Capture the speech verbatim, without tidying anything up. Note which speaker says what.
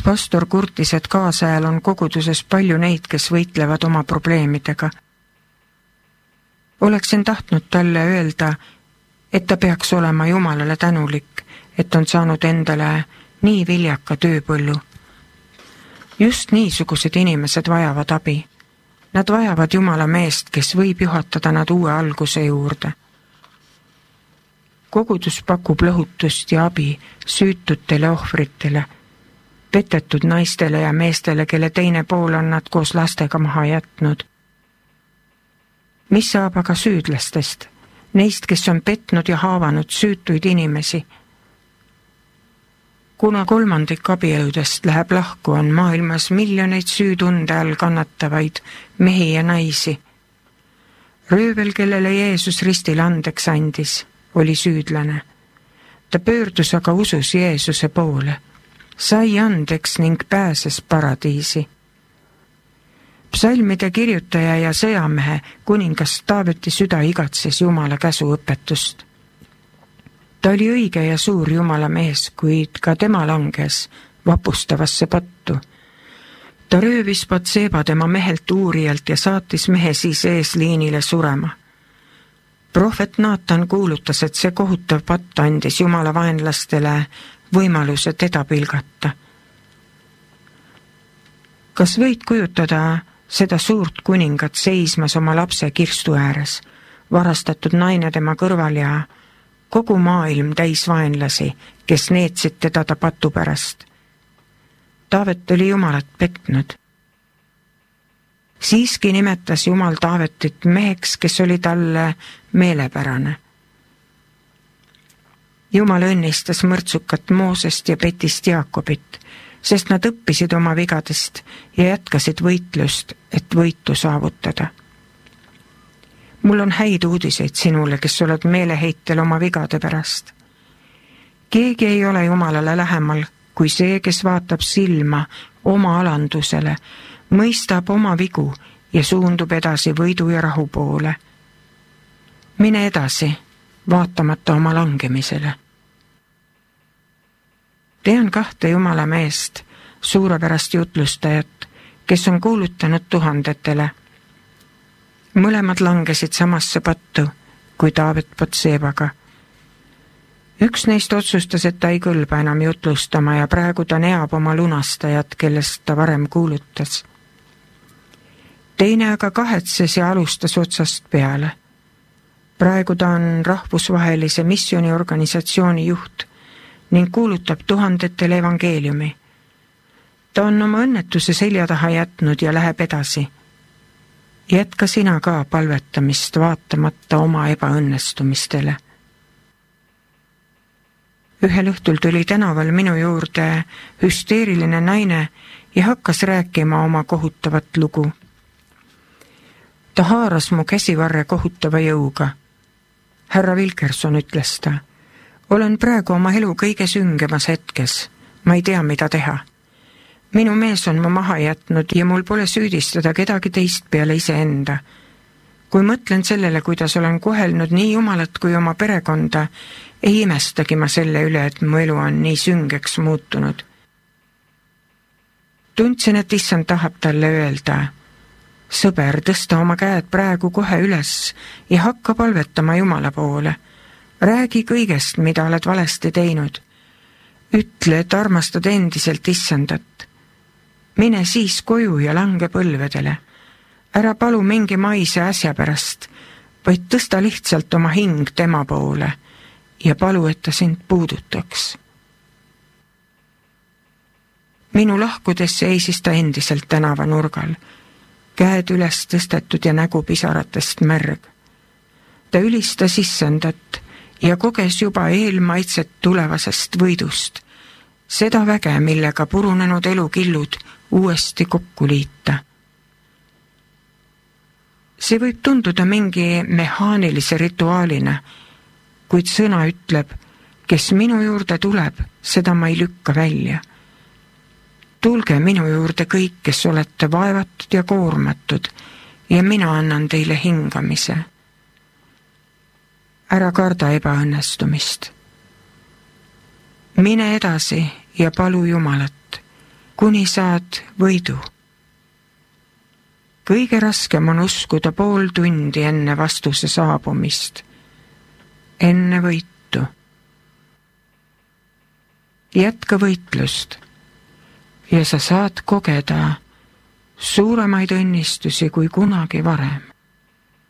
Speaker 1: üks pastor kurtis, et kaasajal on koguduses palju neid, kes võitlevad oma probleemidega. Oleksin tahtnud talle öelda, et ta peaks olema Jumalale tänulik, et on saanud endale nii viljaka tööpõllu. Just niisugused inimesed vajavad abi. Nad vajavad Jumala meest, kes võib juhatada nad uue alguse juurde. Kogudus pakub lõhutust ja abi süütutele ohvritele, petetud naistele ja meestele, kelle teine pool on nad koos lastega maha jätnud. Mis saab aga süüdlastest, neist, kes on petnud ja haavanud süütuid inimesi? Kuna kolmandik abieludest läheb lahku, on maailmas miljoneid süütunde all kannatavaid mehi ja naisi. Röövel, kellele Jeesus ristil andeks andis, oli süüdlane. Ta pöördus aga usus Jeesuse poole, sai andeks ning pääses paradiisi. Psalmide kirjutaja ja sõjamehe kuningas Taaveti süda igatses Jumala käsuõpetust. Ta oli õige ja suur Jumala mees, kuid ka tema langes vapustavasse pattu. Ta röövis Batseba tema mehelt uurijalt ja saatis mehe siis eesliinile surema. Prohvet Naatan kuulutas, et see kohutav patt andis Jumala vaenlastele võimaluse teda pilgata. Kas võid kujutada seda suurt kuningat seismas oma lapse kirstu ääres, varastatud naine tema kõrval ja kogu maailm täis vaenlasi, kes neetsid teda ta patu pärast? Taavet oli Jumalat petnud. Siiski nimetas Jumal Taavetit meheks, kes oli talle meelepärane. Jumal õnnistas mõrtsukat Moosest ja petist Jaakobit, sest nad õppisid oma vigadest ja jätkasid võitlust, et võitu saavutada. Mul on häid uudiseid sinule, kes oled meeleheitel oma vigade pärast. Keegi ei ole Jumalale lähemal kui see, kes vaatab silma oma alandusele, mõistab oma vigu ja suundub edasi võidu ja rahu poole. Mine edasi, vaatamata oma langemisele. Tean kahte Jumala meest, suurepärast jutlustajat, kes on kuulutanud tuhandetele. Mõlemad langesid samasse pattu, kui Taavet Batsebaga. Üks neist otsustas, et ta ei kõlba enam jutlustama ja praegu ta neab oma lunastajat, kellest ta varem kuulutas. Teine aga kahetses ja alustas otsast peale. Praegu ta on rahvusvahelise missiooniorganisatsiooni juht ning kuulutab tuhandetele evangeeliumi. Ta on oma õnnetuse selja taha jätnud ja läheb edasi. Jätka sina ka palvetamist vaatamata oma ebaõnnestumistele. Ühel õhtul tuli tänaval minu juurde hüsteeriline naine ja hakkas rääkima oma kohutavat lugu. Ta haaras mu käsivarre kohutava jõuga. Härra Wilkerson, ütles ta, olen praegu oma elu kõige süngemas hetkes. Ma ei tea, mida teha. Minu mees on mu maha jätnud ja mul pole süüdistada kedagi teist peale iseenda. Kui mõtlen sellele, kuidas olen kohelnud nii Jumalat kui oma perekonda, ei imestagi ma selle üle, et mu elu on nii süngeks muutunud. Tundsin, et issand tahab talle öelda, sõber, tõsta oma käed praegu kohe üles ja hakka palvetama Jumala poole. Räägi kõigest, mida oled valesti teinud. Ütle, et armastad endiselt issandat. Mine siis koju ja lange põlvedele. Ära palu mingi maise asja pärast, vaid tõsta lihtsalt oma hing tema poole ja palu, et ta sind puudutaks. Minu lahkudes seisis ta endiselt tänava nurgal, käed üles tõstetud ja nägu pisaratest märg. Ta ülistas issandat ja koges juba eelmaitset tulevasest võidust, seda väge, millega purunenud elukillud uuesti kokku liita. See võib tunduda mingi mehaanilise rituaalina, kuid sõna ütleb, kes minu juurde tuleb, seda ma ei lükka välja. Tulge minu juurde kõik, kes olete vaevatud ja koormatud, ja mina annan teile hingamise. Ära karda ebaõnnestumist. Mine edasi ja palu Jumalat. kuni saad võidu. Kõige raskem on uskuda pool tundi enne vastuse saabumist, enne võitu. Jätka võitlust ja sa saad kogeda suuremaid õnnistusi kui kunagi varem.